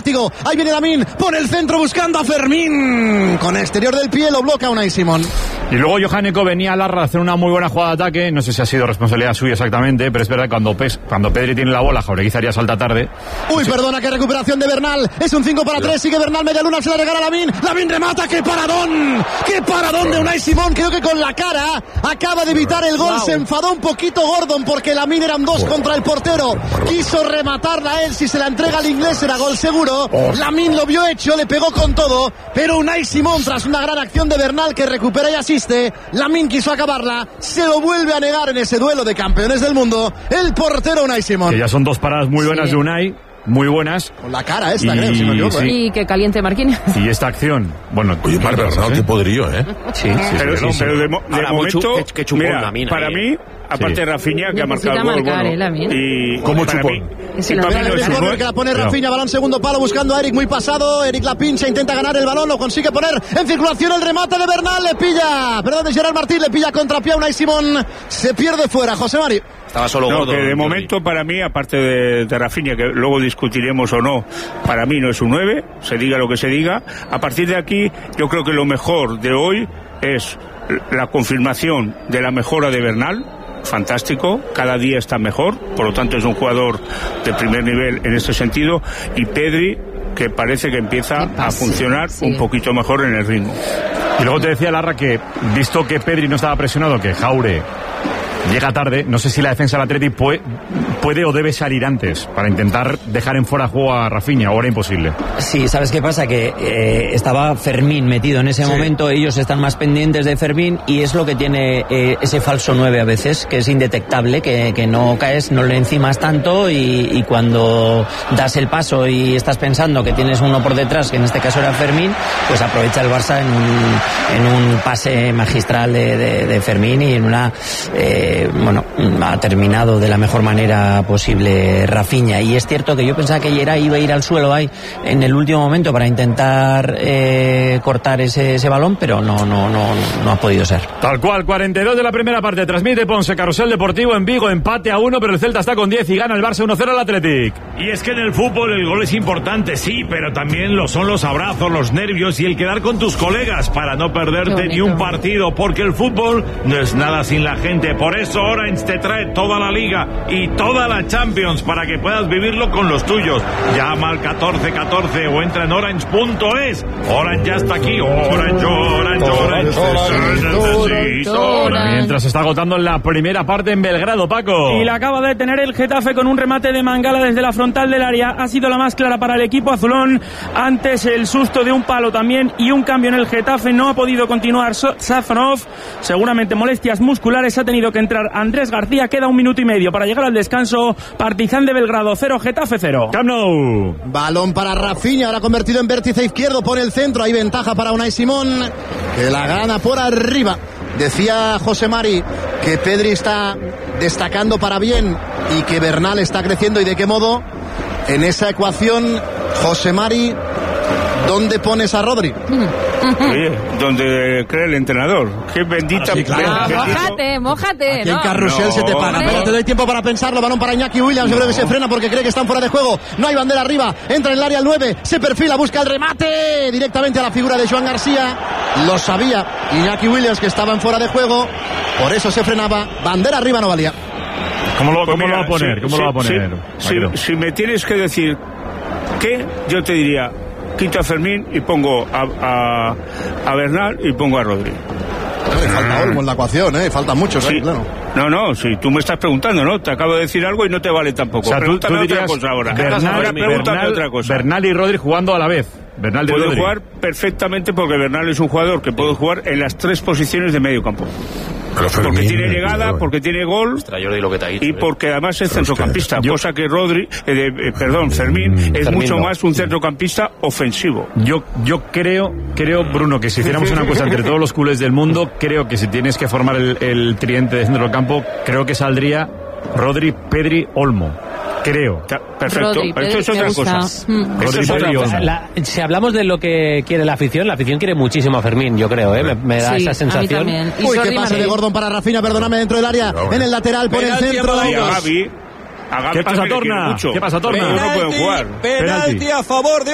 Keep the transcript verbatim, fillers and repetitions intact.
vértigo. Ahí viene Lamine, pone el centro buscando a Fermín. Con exterior del pie lo bloquea Unai Simón. Y luego Johanneco venía a Larra a hacer una muy buena jugada de ataque. No sé si ha sido responsabilidad suya exactamente, pero es verdad que cuando, Pes, cuando Pedri tiene la bola, Jauregui haría salta tarde. Uy, sí. Perdona, qué recuperación de Bernal. Es un cinco para tres, sigue Bernal, media luna, se la regala Lamine. Lamine remata, qué paradón. Qué paradón de Unai Simón. Creo que con la cara acaba de evitar el gol. Wow. Se enfadó un poquito Gordon porque Lamine eran dos bueno. contra el portero. Quiso rematarla él, si se la entrega al inglés era gol seguro. Lamine lo vio hecho, le pegó con todo, pero Unai Simón, tras una gran acción de Bernal que recupera y asiste, Lamine quiso acabarla, se lo vuelve a negar en ese duelo de campeones del mundo el portero Unai Simón. Que ya son dos paradas muy buenas sí. de Unai, muy buenas. Con la cara esta, y, creo, si me equivoco, sí. ¿eh? Y que caliente Marquinhos. Y esta acción, bueno... Oye, Marc Bernal, qué poderío, ¿eh? Sí, sí, pero, sí, no, sí. pero de, mo- de momento, qué, qué chupón, mira, Lamine, para ahí, mí, eh. aparte sí. de Rafinha, que Necesita ha marcado el gol, marcar, bueno, eh, Lamine. y ¿Cómo para chupón? mí, Es y la para mí verdad, no es un nueve. Que la pone Rafinha, balón segundo palo buscando a Eric, muy pasado. Eric la pincha, intenta ganar el balón, lo consigue poner en circulación. El remate de Bernal, le pilla, perdón, de Gerard Martín, le pilla contrapié a Unai Simón, se pierde fuera. José Mari. Estaba solo No, gordo, que de Jordi. momento para mí, aparte de, de Rafinha, que luego discutiremos o no, para mí no es un nueve, se diga lo que se diga. A partir de aquí, yo creo que lo mejor de hoy es la confirmación de la mejora de Bernal. Fantástico, cada día está mejor, por lo tanto es un jugador de primer nivel en este sentido, y Pedri, que parece que empieza a funcionar sí. un poquito mejor en el ritmo. Y luego te decía Larra que, visto que Pedri no estaba presionado, que Jaure llega tarde, no sé si la defensa del Atleti puede, puede o debe salir antes para intentar dejar en fuera de juego a Rafinha, o era imposible. Sí, ¿sabes qué pasa? Que eh, estaba Fermín metido en ese sí. momento, ellos están más pendientes de Fermín y es lo que tiene eh, ese falso nueve a veces, que es indetectable, que, que no caes, no le encimas tanto y, y cuando das el paso y estás pensando que tienes uno por detrás, que en este caso era Fermín, pues aprovecha el Barça en un, en un pase magistral de, de, de Fermín y en una... Eh, bueno, ha terminado de la mejor manera posible Rafinha, y es cierto que yo pensaba que Yeray iba a ir al suelo ahí en el último momento para intentar eh, cortar ese, ese balón, pero no, no, no, no ha podido ser. Tal cual, cuarenta y dos de la primera parte, transmite Ponce, Carrusel Deportivo en Vigo, empate a uno, pero el Celta está con diez y gana el Barça uno cero al Athletic. Y es que en el fútbol el gol es importante, sí, pero también lo son los abrazos, los nervios y el quedar con tus colegas para no perderte ni un partido, porque el fútbol no es nada sin la gente. Por eso Orange te trae toda la Liga y toda la Champions para que puedas vivirlo con los tuyos. Llama al catorce catorce o entra en orange punto es. Orange ya está aquí. Orange, Orange, Orange. Orange, Orange. Mientras se está agotando la primera parte en Belgrado, Paco. Y la acaba de tener el Getafe con un remate de Mangala desde la frontal del área. Ha sido la más clara para el equipo azulón. Antes el susto de un palo también y un cambio en el Getafe. No ha podido continuar Safanov. Seguramente molestias musculares. Ha tenido que entrar Andrés García. Queda un minuto y medio para llegar al descanso. Partizan de Belgrado cero, Getafe cero. Camp Nou. Balón para Rafinha, ahora convertido en vértice izquierdo, pone el centro, hay ventaja para Unai Simón, que la gana por arriba. Decía José Mari que Pedri está destacando para bien y que Bernal está creciendo, y de qué modo. En esa ecuación, José Mari, ¿dónde pones a Rodri? Oye, donde cree el entrenador. Qué bendita. Sí, claro. Ah, mójate, mójate. Aquí ¿no? en Carrusel no, se te paga. hombre. Pero te doy tiempo para pensarlo. Balón para Iñaki Williams. Yo creo que se frena porque cree que están fuera de juego. No hay bandera arriba. Entra en el área el nueve. Se perfila, busca el remate. Directamente a la figura de Joan García. Lo sabía Iñaki Williams que estaban fuera de juego. Por eso se frenaba. Bandera arriba no valía. ¿Cómo lo, Pues cómo mira, lo va a poner? si, ¿Cómo si, lo va a poner? Si, si, si me tienes que decir qué, yo te diría: quito a Fermín y pongo a, a, a Bernal y pongo a Rodri. Eh, falta Olmo en la ecuación, ¿eh? Faltan muchos, sí. ¿eh? Claro. No, no, si tú me estás preguntando, ¿no? Te acabo de decir algo y no te vale tampoco. O sea, tú, pregúntame tú dirías otra cosa ahora. Bernal, ahora pregúntame Bernal, otra cosa. Bernal y Rodri jugando a la vez. Bernal de Puede Rodri. jugar perfectamente porque Bernal es un jugador que puede jugar en las tres posiciones de medio campo. Pero Fermín, porque tiene llegada, cuidado, porque tiene gol. Ostras, Jordi, lo que te ha dicho, Y eh. porque además es Pero centrocampista, yo- cosa que Rodri, eh, de- eh, perdón, Fermín, Mm, es Fermín mucho no. más un centrocampista ofensivo. Yo, yo creo, creo, Bruno, que si hiciéramos una encuesta entre todos los culés del mundo, creo que si tienes que formar el, el tridente de centro del campo, creo que saldría Rodri, Pedri, Olmo. Creo. Ta- Perfecto. Rodri, Esto Pedri, es otra me gusta. cosa. Mm. Esto Rodri, es otra Pedri, cosa. Olmo. La- si hablamos de lo que quiere la afición, la afición quiere muchísimo a Fermín, yo creo, ¿eh? Me, me da Sí, esa a mí sensación. también. Y Uy, Jordi qué pase Martín. de Gordon para Rafinha, perdóname, dentro del área. En el lateral, pone el centro. Y a Gavi, a Gavi ¿Qué pasa, también le quiere Torna? mucho. ¿Qué pasa, Torna? Pero no pueden jugar. Penalti a favor de